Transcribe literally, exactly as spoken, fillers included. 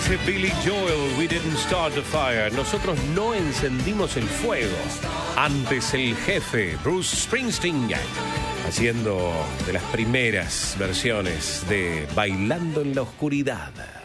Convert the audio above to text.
Dice Billy Joel, we didn't start the fire. Nosotros no encendimos el fuego. Antes el jefe, Bruce Springsteen, haciendo de las primeras versiones de Bailando en la Oscuridad.